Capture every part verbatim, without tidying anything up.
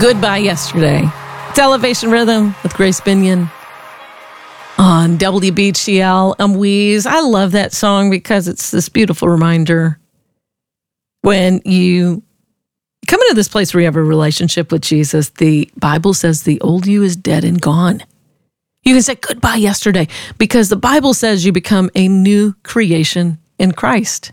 Goodbye Yesterday. It's Elevation Rhythm with Grace Binion on W B G L. I'm Weeze. I love that song because it's this beautiful reminder when you come into this place where you have a relationship with Jesus. The Bible says the old you is dead and gone. You can say goodbye yesterday because the Bible says you become a new creation in Christ.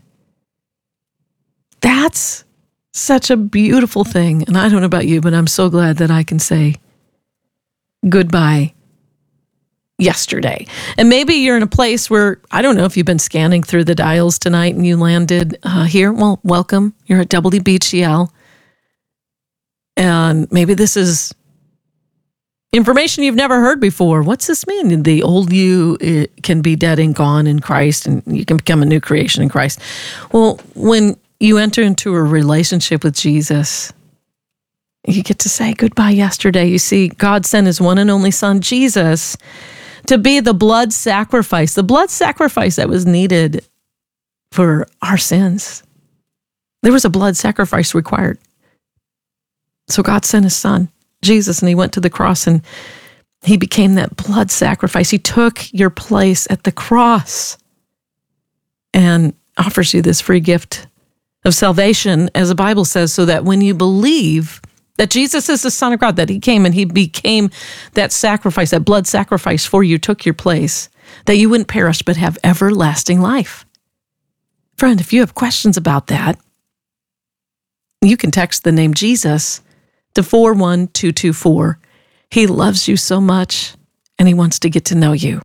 That's such a beautiful thing. And I don't know about you, but I'm so glad that I can say goodbye yesterday. And maybe you're in a place where, I don't know if you've been scanning through the dials tonight and you landed uh, here. Well, welcome. You're at W B G L. And maybe this is information you've never heard before. What's this mean? The old you it can be dead and gone in Christ, and you can become a new creation in Christ. Well, when you enter into a relationship with Jesus, you get to say goodbye yesterday. You see, God sent his one and only son, Jesus, to be the blood sacrifice, the blood sacrifice that was needed for our sins. There was a blood sacrifice required. So God sent his son, Jesus, and he went to the cross and he became that blood sacrifice. He took your place at the cross and offers you this free gift of salvation, as the Bible says, so that when you believe that Jesus is the Son of God, that he came and he became that sacrifice, that blood sacrifice for you, took your place, that you wouldn't perish but have everlasting life. Friend, if you have questions about that, you can text the name Jesus to four one two two four. He loves you so much, and he wants to get to know you.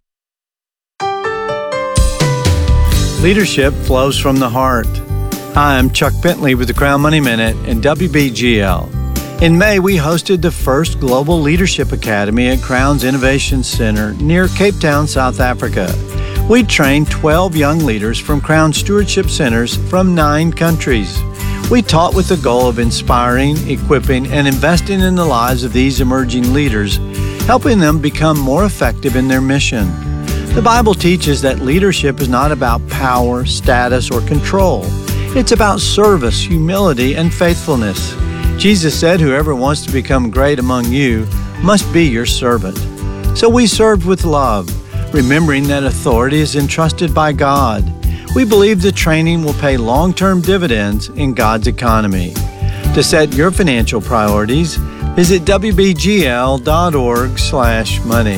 Leadership flows from the heart. Hi, I'm Chuck Bentley with the Crown Money Minute and W B G L. In May, we hosted the first Global Leadership Academy at Crown's Innovation Center near Cape Town, South Africa. We trained twelve young leaders from Crown Stewardship Centers from nine countries. We taught with the goal of inspiring, equipping, and investing in the lives of these emerging leaders, helping them become more effective in their mission. The Bible teaches that leadership is not about power, status, or control. It's about service, humility, and faithfulness. Jesus said, "Whoever wants to become great among you must be your servant." So we served with love, remembering that authority is entrusted by God. We believe the training will pay long-term dividends in God's economy. To set your financial priorities, visit W B G L dot org slash money.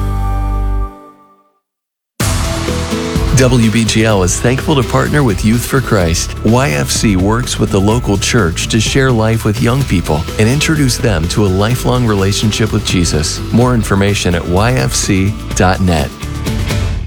W B G L is thankful to partner with Youth for Christ. Y F C works with the local church to share life with young people and introduce them to a lifelong relationship with Jesus. More information at Y F C dot net.